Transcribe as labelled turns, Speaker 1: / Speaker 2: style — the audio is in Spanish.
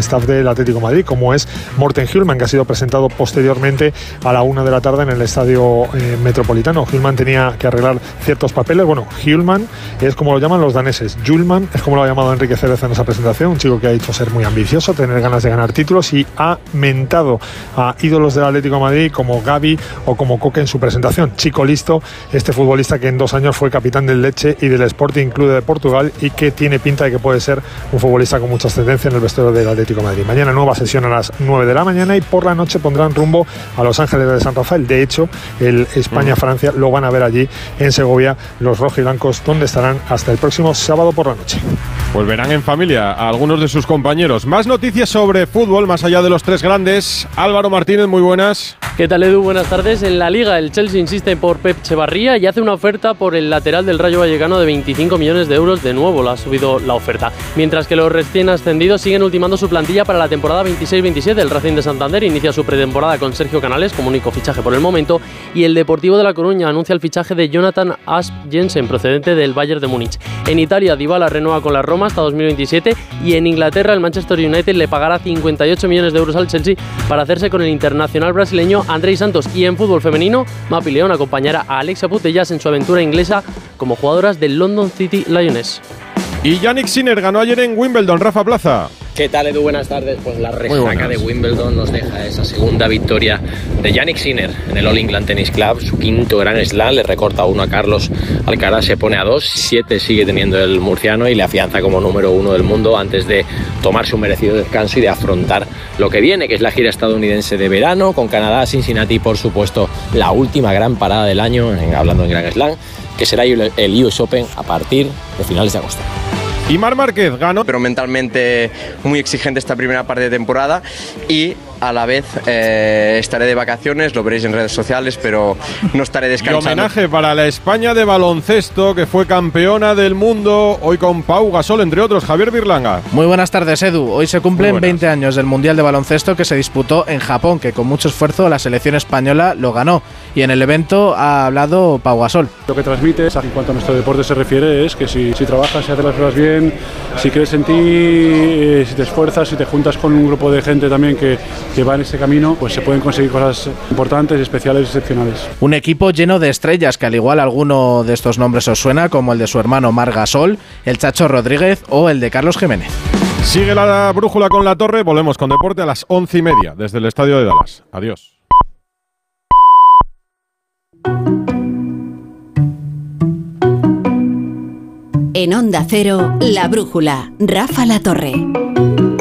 Speaker 1: staff del Atlético de Madrid, como es Morten Hjulmand, que ha sido presentado posteriormente a la 1 de la tarde en el Estadio Metropolitano. Hjulmand tenía que arreglar ciertos papeles. Bueno, Hjulmand es como lo llaman los daneses, Hjulmand es como lo ha llamado Enrique Cerezo en esa presentación, un chico que ha dicho ser muy ambicioso, tener ganas de ganar títulos, y ha mentado a ídolos del Atlético de Madrid como Gavi o como Koke en su presentación. Chico listo, este futbolista que en 2 años fue capitán del Lecce y del Sporting Club de Portugal, y que tiene pinta de que puede ser un futbolista con mucha ascendencia en el vestuario del Atlético de Madrid. Mañana nueva sesión a las 9 de la mañana, y por la noche pondrán rumbo a Los Ángeles de San Rafael. De hecho, el España-Francia lo van a ver allí en Segovia los rojiblancos, donde estarán hasta el próximo sábado por la noche.
Speaker 2: Volverán en familia a algunos de sus compañeros. Más noticias sobre fútbol, más allá de los 3 grandes. Álvaro Martínez, muy buenas.
Speaker 3: ¿Qué tal, Edu? Buenas tardes. En la Liga, el Chelsea insiste por Pep Echevarría y hace una oferta por el lateral del Rayo Vallecano de 25 millones de euros. De nuevo, la ha subido la oferta. Mientras que los recién ascendidos siguen ultimando su plantilla para la temporada 26-27. El Racing de Santander inicia su pretemporada con Sergio Canales como único fichaje por el momento, y el Deportivo de La Coruña anuncia el fichaje de Jonathan Asp Jensen, procedente del Bayern de Múnich. En Italia, Dybala renueva con la Roma hasta 2027, y en Inglaterra el Manchester United le pagará 58 millones de euros al Chelsea para hacerse con el internacional brasileño Andrei Santos. Y en fútbol femenino, Mapi León acompañará a Alexia Putellas en su aventura inglesa como jugadoras del London City Lioness.
Speaker 2: Y Jannik Sinner ganó ayer en Wimbledon. Rafa Plaza.
Speaker 4: ¿Qué tal, Edu? Buenas tardes. Pues la resaca de Wimbledon nos deja esa segunda victoria de Jannik Sinner en el All England Tennis Club, su 5º Grand Slam. Le recorta 1 a Carlos Alcaraz, se pone a 2, 7 sigue teniendo el murciano y le afianza como número 1 del mundo antes de tomarse un merecido descanso y de afrontar lo que viene, que es la gira estadounidense de verano, con Canadá, Cincinnati y por supuesto la última gran parada del año, hablando en Grand Slam, que será el US Open a partir de finales de agosto.
Speaker 2: Y Marc Márquez ganó.
Speaker 5: Pero mentalmente muy exigente esta primera parte de temporada, y a la vez estaré de vacaciones, lo veréis en redes sociales, pero no estaré descansando.
Speaker 2: Y homenaje para la España de baloncesto, que fue campeona del mundo, hoy con Pau Gasol, entre otros. Javier Birlanga.
Speaker 6: Muy buenas tardes, Edu. Hoy se cumplen 20 años del Mundial de Baloncesto que se disputó en Japón, que con mucho esfuerzo la selección española lo ganó. Y en el evento ha hablado Pau Gasol.
Speaker 7: Lo que transmites en cuanto a nuestro deporte se refiere es que si trabajas, si haces las cosas bien, si crees en ti, si te esfuerzas, si te juntas con un grupo de gente también que va en ese camino, pues se pueden conseguir cosas importantes, especiales y excepcionales.
Speaker 6: Un equipo lleno de estrellas que al igual alguno de estos nombres os suena, como el de su hermano Marc Gasol, el Chacho Rodríguez o el de Carlos Jiménez.
Speaker 2: Sigue la brújula con La Torre, volvemos con deporte a las 11:30 desde el estadio de Dallas. Adiós.
Speaker 8: En Onda Cero, La Brújula, Rafa La Torre.